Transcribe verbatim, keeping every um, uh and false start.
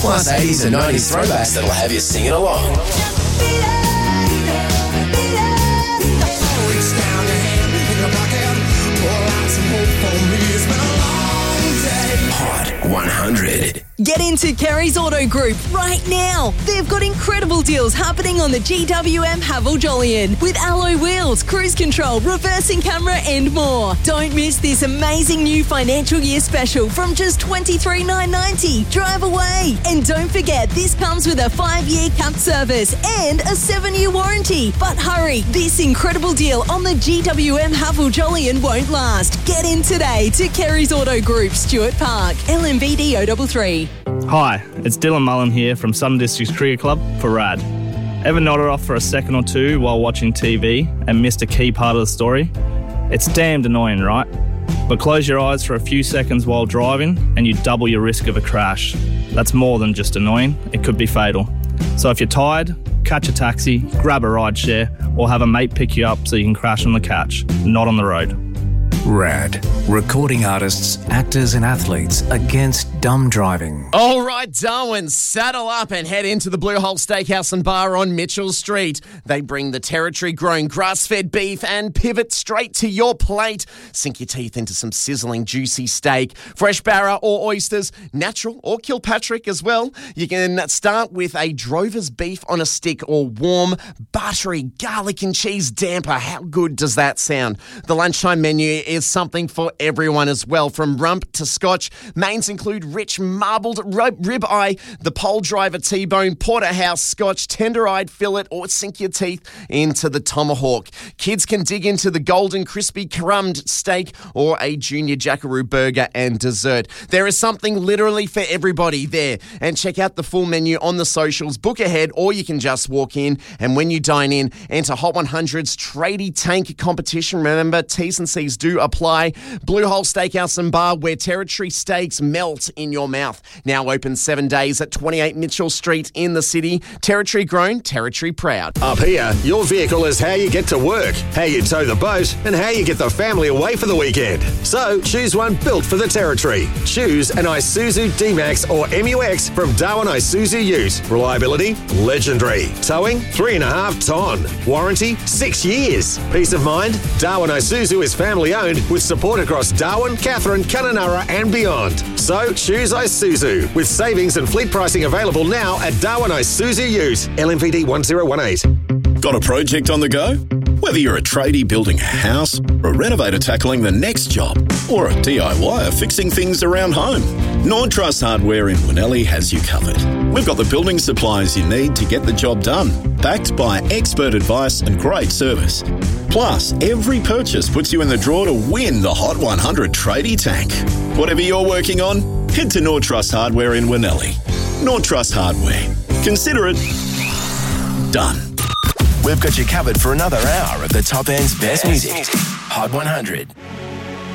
plus eighties and nineties throwbacks that'll have you singing along. Hot one hundred. Get into Kerry's Auto Group right now. They've got incredible deals happening on the G W M Haval Jolyon with alloy wheels, cruise control, reversing camera and more. Don't miss this amazing new financial year special from just twenty-three thousand nine hundred ninety dollars. Drive away. And don't forget, this comes with a five-year capped service and a seven-year warranty. But hurry, this incredible deal on the G W M Haval Jolyon won't last. Get in today to Kerry's Auto Group, Stuart Park, L M V D O three three. Hi, it's Dylan Mullen here from Southern Districts Cricket Club for R A D. Ever nodded off for a second or two while watching T V and missed a key part of the story? It's damned annoying, right? But close your eyes for a few seconds while driving and you double your risk of a crash. That's more than just annoying, it could be fatal. So if you're tired, catch a taxi, grab a ride share, or have a mate pick you up so you can crash on the couch, not on the road. R A D. Recording artists, actors and athletes against dumb driving. All right, Darwin, saddle up and head into the Blue Hole Steakhouse and Bar on Mitchell Street. They bring the territory-grown grass-fed beef and pivot straight to your plate. Sink your teeth into some sizzling, juicy steak, fresh barra or oysters, natural or Kilpatrick as well. You can start with a drover's beef on a stick or warm, buttery garlic and cheese damper. How good does that sound? The lunchtime menu is something for everyone as well. From rump to scotch, mains include rich marbled rib eye, the pole driver T-bone, porterhouse, scotch, tender-eyed fillet, or sink your teeth into the tomahawk. Kids can dig into the golden crispy crumbed steak or a junior jackaroo burger and dessert. There is something literally for everybody there. And check out the full menu on the socials. Book ahead or you can just walk in. And when you dine in, enter Hot one hundred's Tradie Tank competition. Remember, T's and C's do apply. Blue Hole Steakhouse and Bar, where territory steaks melt in your mouth. Now open seven days at twenty-eight Mitchell Street in the city. Territory grown, territory proud. Up here, your vehicle is how you get to work, how you tow the boat, and how you get the family away for the weekend. So choose one built for the territory. Choose an Isuzu D-Max or M U X from Darwin Isuzu Ute. Reliability, legendary. Towing, three and a half ton. Warranty, six years. Peace of mind, Darwin Isuzu is family owned with support across Darwin, Katherine, Kununurra and beyond. So choose Isuzu with savings and fleet pricing available now at Darwin Isuzu Ute. L M V D one zero one eight. Got a project on the go? Whether you're a tradie building a house, or a renovator tackling the next job, or a D I Y er fixing things around home, Nord Trust Hardware in Winnelli has you covered. We've got the building supplies you need to get the job done, backed by expert advice and great service. Plus, every purchase puts you in the draw to win the Hot one hundred Tradie Tank. Whatever you're working on, head to Nord Trust Hardware in Winnelli. Nord Trust Hardware. Consider it done. We've got you covered for another hour of the top end's best music. Hot one hundred.